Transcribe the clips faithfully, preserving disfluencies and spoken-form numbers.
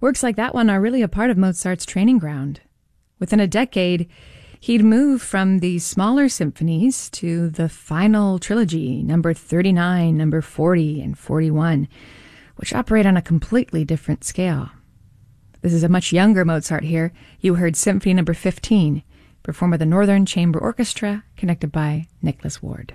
Works like that one are really a part of Mozart's training ground. Within a decade, he'd move from the smaller symphonies to the final trilogy, number thirty-nine, number forty, and forty-one, which operate on a completely different scale. This is a much younger Mozart here. You heard Symphony number fifteen, performed by the Northern Chamber Orchestra, conducted by Nicholas Ward.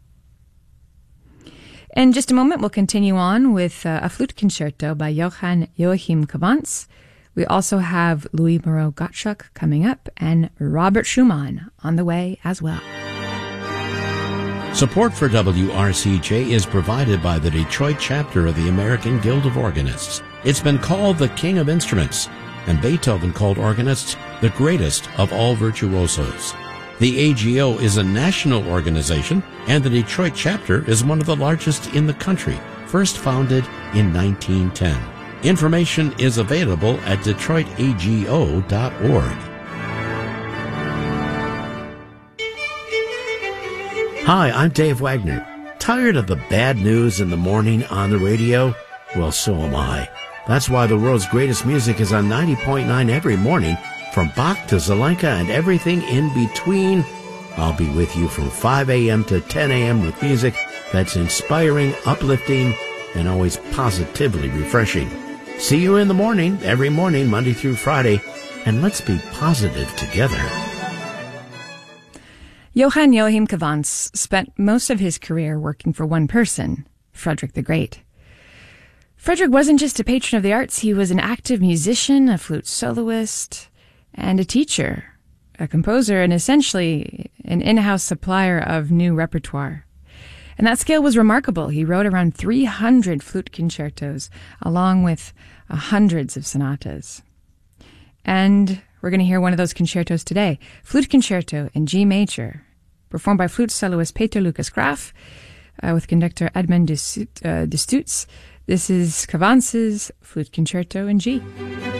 In just a moment, we'll continue on with uh, a flute concerto by Johann Joachim Cavantz. We also have Louis Moreau Gottschalk coming up and Robert Schumann on the way as well. Support for W R C J is provided by the Detroit chapter of the American Guild of Organists. It's been called the King of Instruments, and Beethoven called organists the greatest of all virtuosos. The A G O is a national organization, and the Detroit chapter is one of the largest in the country, first founded in nineteen ten. Information is available at detroit a g o dot org. Hi, I'm Dave Wagner. Tired of the bad news in the morning on the radio? Well, so am I. That's why the world's greatest music is on ninety point nine every morning, from Bach to Zelenka and everything in between. I'll be with you from five a.m. to ten a.m. with music that's inspiring, uplifting, and always positively refreshing. See you in the morning, every morning, Monday through Friday, and let's be positive together. Johann Joachim Cavantz spent most of his career working for one person, Frederick the Great. Frederick wasn't just a patron of the arts, he was an active musician, a flute soloist, and a teacher, a composer, and essentially an in-house supplier of new repertoire. And that scale was remarkable. He wrote around three hundred flute concertos, along with uh, hundreds of sonatas. And we're going to hear one of those concertos today, Flute Concerto in G major, performed by flute soloist Peter Lucas Graf, uh, with conductor Edmund de Stutz. This is Cavantz's Flute Concerto in G.